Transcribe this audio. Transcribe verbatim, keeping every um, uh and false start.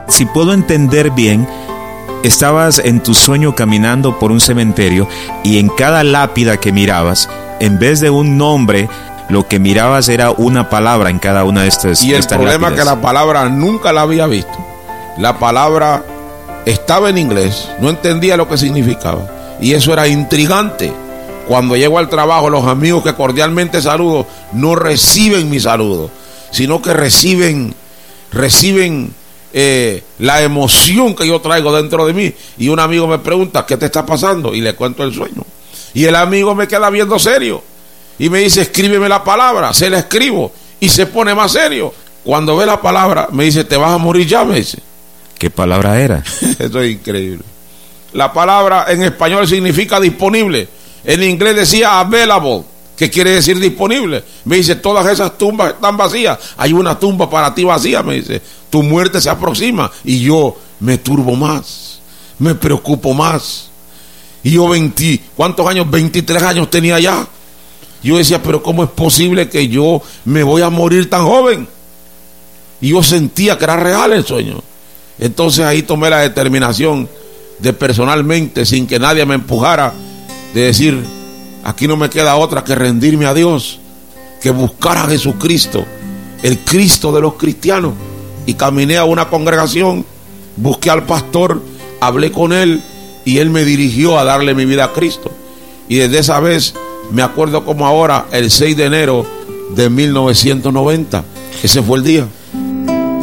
si puedo entender bien, estabas en tu sueño caminando por un cementerio y en cada lápida que mirabas, en vez de un nombre, lo que mirabas era una palabra en cada una de estas lápidas. Y el problema es que la palabra nunca la había visto. La palabra estaba en inglés, no entendía lo que significaba. Y eso era intrigante. Cuando llego al trabajo, los amigos que cordialmente saludo no reciben mi saludo, sino que reciben, reciben eh, la emoción que yo traigo dentro de mí. Y un amigo me pregunta, ¿qué te está pasando? Y le cuento el sueño. Y el amigo me queda viendo serio y me dice, escríbeme la palabra. Se la escribo y se pone más serio. Cuando ve la palabra, me dice, te vas a morir ya, me dice. ¿Qué palabra era? Eso es increíble. La palabra en español significa disponible. En inglés decía available, que quiere decir disponible. Me dice, todas esas tumbas están vacías. Hay una tumba para ti vacía, me dice. Tu muerte se aproxima. Y yo me turbo más, me preocupo más. Y yo veinte, ¿cuántos años? veintitrés años tenía ya. Yo decía, pero ¿cómo es posible que yo me voy a morir tan joven? Y yo sentía que era real el sueño. Entonces ahí tomé la determinación de personalmente, sin que nadie me empujara, de decir, aquí no me queda otra que rendirme a Dios, que buscar a Jesucristo, el Cristo de los cristianos. Y caminé a una congregación, busqué al pastor, hablé con él y él me dirigió a darle mi vida a Cristo. Y desde esa vez me acuerdo como ahora, el seis de enero de mil novecientos noventa, ese fue el día.